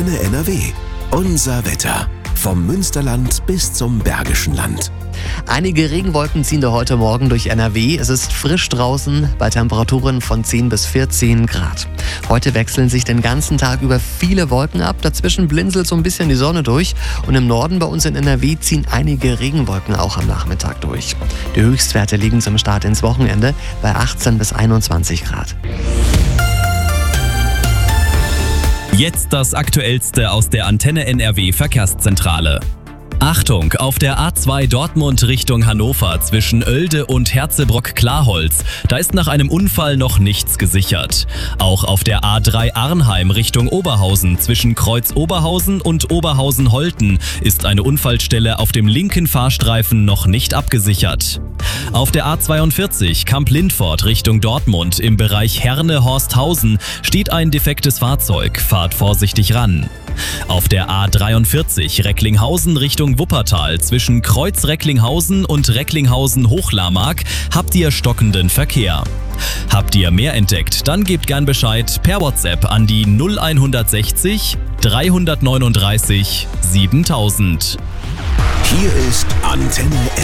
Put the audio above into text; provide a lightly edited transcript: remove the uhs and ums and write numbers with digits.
Antenne NRW. Unser Wetter. Vom Münsterland bis zum Bergischen Land. Einige Regenwolken ziehen da heute Morgen durch NRW. Es ist frisch draußen bei Temperaturen von 10 bis 14 Grad. Heute wechseln sich den ganzen Tag über viele Wolken ab. Dazwischen blinzelt so ein bisschen die Sonne durch. Und im Norden bei uns in NRW ziehen einige Regenwolken auch am Nachmittag durch. Die Höchstwerte liegen zum Start ins Wochenende bei 18 bis 21 Grad. Jetzt das Aktuellste aus der Antenne NRW Verkehrszentrale. Achtung, auf der A2 Dortmund Richtung Hannover zwischen Oelde und Herzebrock-Klarholz, da ist nach einem Unfall noch nichts gesichert. Auch auf der A3 Arnheim Richtung Oberhausen zwischen Kreuz Oberhausen und Oberhausen-Holten ist eine Unfallstelle auf dem linken Fahrstreifen noch nicht abgesichert. Auf der A42 Kamp-Lindfort Richtung Dortmund im Bereich Herne-Horsthausen steht ein defektes Fahrzeug, fahrt vorsichtig ran. Auf der A43 Recklinghausen Richtung Wuppertal zwischen Kreuz Recklinghausen und Recklinghausen-Hochlarmark habt ihr stockenden Verkehr. Habt ihr mehr entdeckt, dann gebt gern Bescheid per WhatsApp an die 0160 339 7000. Hier ist Antenne